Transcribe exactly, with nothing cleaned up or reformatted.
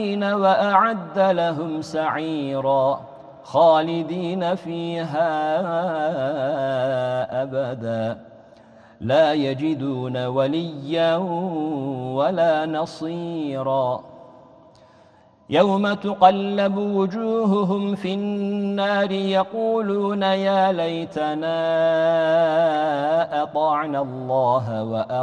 وأعد لهم سعيرا خالدين فيها أبدا لا يجدون وليا ولا نصيرا يوم تقلب وجوههم في النار يقولون يا ليتنا أطعنا الله وأطعنا